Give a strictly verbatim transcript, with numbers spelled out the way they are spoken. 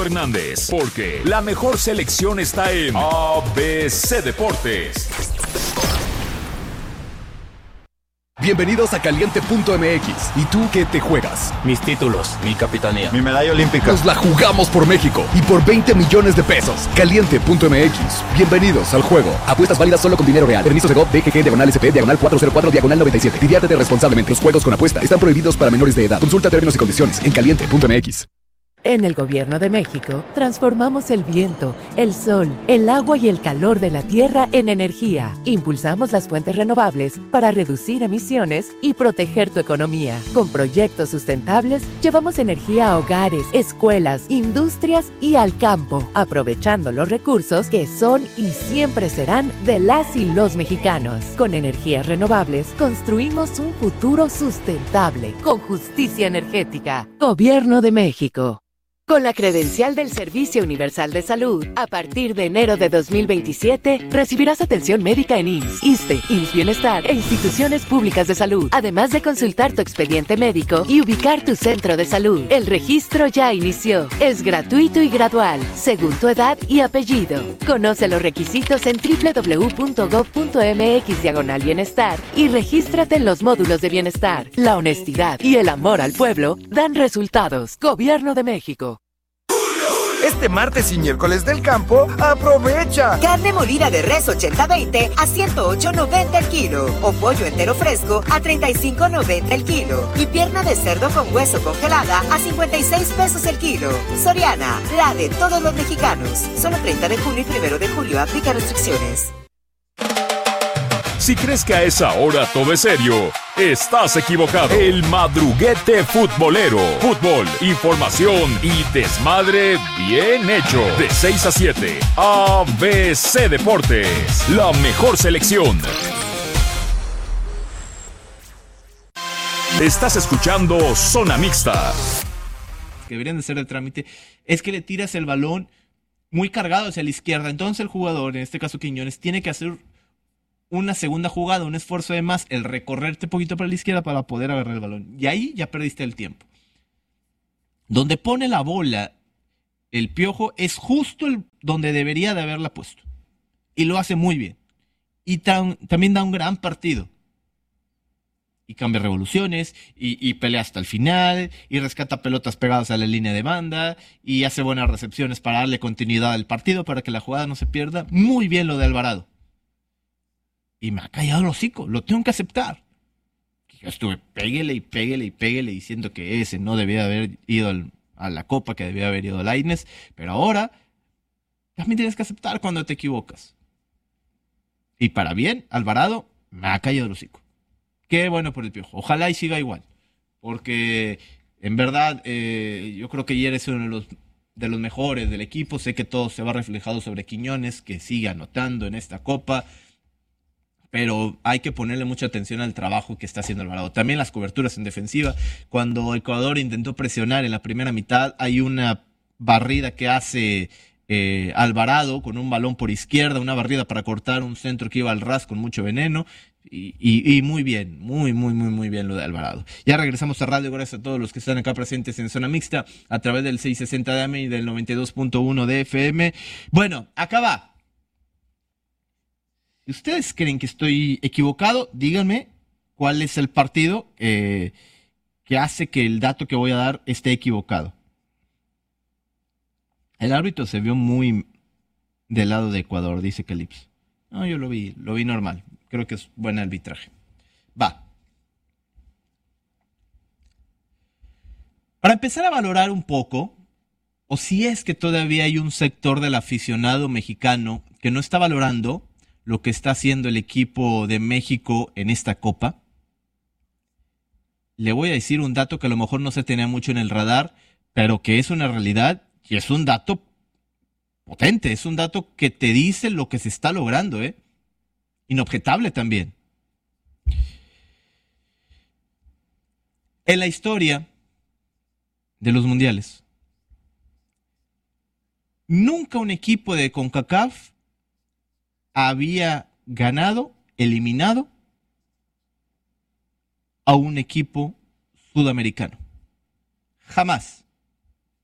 Hernández, porque la mejor selección está en A B C Deportes. Bienvenidos a Caliente punto M X. ¿Y tú qué te juegas? Mis títulos, mi capitanía, mi medalla olímpica. Nos la jugamos por México y por veinte millones de pesos. Caliente punto M X. Bienvenidos al juego. Apuestas válidas solo con dinero real. Permisos de G O V, D G G, diagonal S P, diagonal cuatro cero cuatro, diagonal noventa y siete. Diviértete responsablemente. Los juegos con apuesta están prohibidos para menores de edad. Consulta términos y condiciones en Caliente punto M X. En el Gobierno de México, transformamos el viento, el sol, el agua y el calor de la tierra en energía. Impulsamos las fuentes renovables para reducir emisiones y proteger tu economía. Con proyectos sustentables, llevamos energía a hogares, escuelas, industrias y al campo, aprovechando los recursos que son y siempre serán de las y los mexicanos. Con energías renovables, construimos un futuro sustentable, con justicia energética. Gobierno de México. Con la credencial del Servicio Universal de Salud, a partir de enero de dos mil veintisiete, recibirás atención médica en I M S S, ISSSTE, I M S S Bienestar e instituciones públicas de salud, además de consultar tu expediente médico y ubicar tu centro de salud. El registro ya inició. Es gratuito y gradual, según tu edad y apellido. Conoce los requisitos en doble u doble u doble u punto gob punto eme equis diagonal bienestar y regístrate en los módulos de bienestar. La honestidad y el amor al pueblo dan resultados. Gobierno de México. Este martes y miércoles del campo, aprovecha. Carne molida de res ochenta veinte a ciento ocho noventa el kilo. O pollo entero fresco a treinta y cinco noventa el kilo. Y pierna de cerdo con hueso congelada a cincuenta y seis pesos el kilo. Soriana, la de todos los mexicanos. Solo treinta de junio y primero de julio. Aplica restricciones. Si crees que a esa hora todo es serio, estás equivocado. El madruguete futbolero. Fútbol, información y desmadre bien hecho. De seis a siete, A B C Deportes. La mejor selección. Estás escuchando Zona Mixta. Que deberían de ser de trámite, es que le tiras el balón muy cargado hacia la izquierda. Entonces el jugador, en este caso Quiñones, tiene que hacer una segunda jugada, un esfuerzo de más, el recorrerte un poquito para la izquierda para poder agarrar el balón. Y ahí ya perdiste el tiempo. Donde pone la bola el Piojo es justo el, donde debería de haberla puesto. Y lo hace muy bien. Y tan, también da un gran partido. Y cambia revoluciones, y, y pelea hasta el final, y rescata pelotas pegadas a la línea de banda, y hace buenas recepciones para darle continuidad al partido, para que la jugada no se pierda. Muy bien lo de Alvarado. Y me ha callado el hocico, lo tengo que aceptar. Yo estuve péguele y péguele y péguele diciendo que ese no debía haber ido al, a la Copa, que debía haber ido al Lainez, pero ahora también tienes que aceptar cuando te equivocas. Y para bien, Alvarado me ha callado el hocico. Qué bueno por el Piojo, ojalá y siga igual, porque en verdad eh, yo creo que ayer es uno de los, de los mejores del equipo. Sé que todo se va reflejado sobre Quiñones, que sigue anotando en esta Copa, pero hay que ponerle mucha atención al trabajo que está haciendo Alvarado. También las coberturas en defensiva. Cuando Ecuador intentó presionar en la primera mitad, hay una barrida que hace eh, Alvarado con un balón por izquierda, una barrida para cortar un centro que iba al ras con mucho veneno. Y, y, y muy bien, muy, muy, muy, muy bien lo de Alvarado. Ya regresamos a radio, gracias a todos los que están acá presentes en Zona Mixta, a través del seiscientos sesenta de A M y del noventa y dos punto uno de F M. Bueno, acá va. Si ustedes creen que estoy equivocado, díganme cuál es el partido eh, que hace que el dato que voy a dar esté equivocado. El árbitro se vio muy del lado de Ecuador, dice Calips. No, yo lo vi, lo vi normal. Creo que es buen arbitraje. Va. Para empezar a valorar un poco, o si es que todavía hay un sector del aficionado mexicano que no está valorando lo que está haciendo el equipo de México en esta Copa, le voy a decir un dato que a lo mejor no se tenía mucho en el radar, pero que es una realidad y es un dato potente, es un dato que te dice lo que se está logrando, ¿eh? Inobjetable también. En la historia de los mundiales, nunca un equipo de CONCACAF había ganado, eliminado a un equipo sudamericano. Jamás.